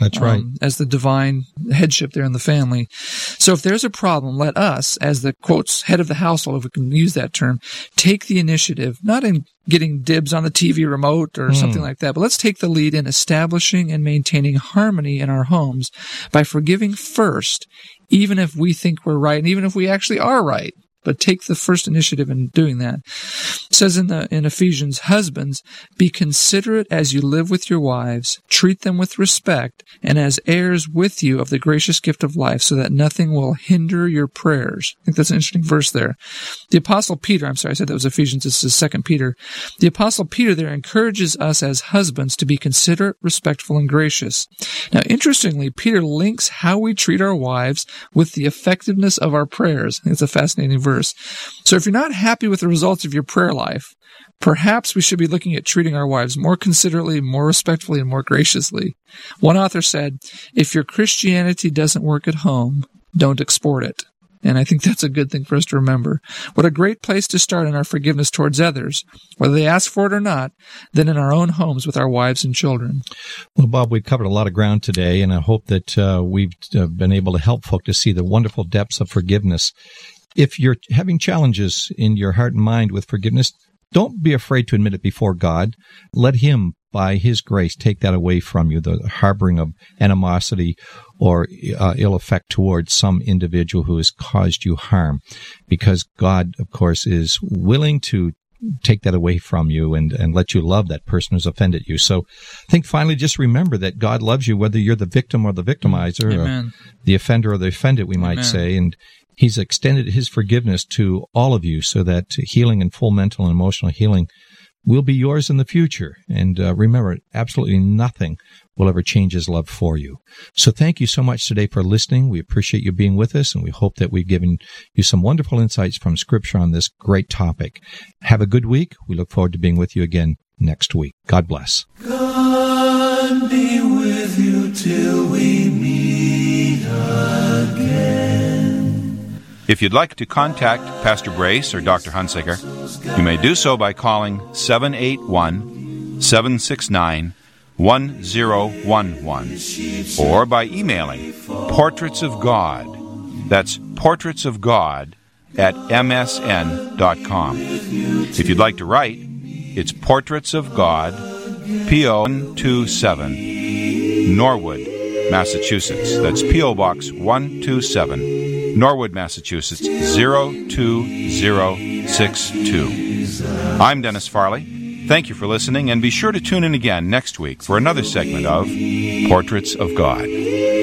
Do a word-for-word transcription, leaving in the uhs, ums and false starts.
That's right. Um, as the divine headship there in the family. So if there's a problem, let us, as the, quotes, head of the household, if we can use that term, take the initiative, not in getting dibs on the T V remote or mm. something like that, but let's take the lead in establishing and maintaining harmony in our homes by forgiving first, even if we think we're right and even if we actually are right. But take the first initiative in doing that. It says in the in Ephesians, husbands, be considerate as you live with your wives, treat them with respect, and as heirs with you of the gracious gift of life, so that nothing will hinder your prayers. I think that's an interesting verse there. The Apostle Peter, I'm sorry, I said that was Ephesians, this is Second Peter. The Apostle Peter there encourages us as husbands to be considerate, respectful, and gracious. Now, interestingly, Peter links how we treat our wives with the effectiveness of our prayers. I think it's a fascinating verse. So if you're not happy with the results of your prayer life, perhaps we should be looking at treating our wives more considerately, more respectfully, and more graciously. One author said, if your Christianity doesn't work at home, don't export it. And I think that's a good thing for us to remember. What a great place to start in our forgiveness towards others, whether they ask for it or not, than in our own homes with our wives and children. Well, Bob, we've covered a lot of ground today, and I hope that uh, we've uh, been able to help folk to see the wonderful depths of forgiveness. If you're having challenges in your heart and mind with forgiveness, don't be afraid to admit it before God. Let Him, by His grace, take that away from you, the harboring of animosity or uh, ill effect towards some individual who has caused you harm, because God, of course, is willing to take that away from you and, and let you love that person who's offended you. So I think finally just remember that God loves you, whether you're the victim or the victimizer, Amen. or the offender or the offended, we might Amen. say, and He's extended His forgiveness to all of you so that healing and full mental and emotional healing will be yours in the future. And uh, remember, absolutely nothing will ever change His love for you. So thank you so much today for listening. We appreciate you being with us, and we hope that we've given you some wonderful insights from Scripture on this great topic. Have a good week. We look forward to being with you again next week. God bless. God be with you till we meet again. If you'd like to contact Pastor Brace or Doctor Hunsaker, you may do so by calling seven eight one, seven six nine, one zero one one or by emailing Portraits of God. That's Portraits of God at m s n dot com. If you'd like to write, it's Portraits of God, P O one two seven, Norwood, Massachusetts. That's P O Box one two seven, Norwood, Massachusetts, zero two zero six two. I'm Dennis Farley. Thank you for listening, and be sure to tune in again next week for another segment of Portraits of God.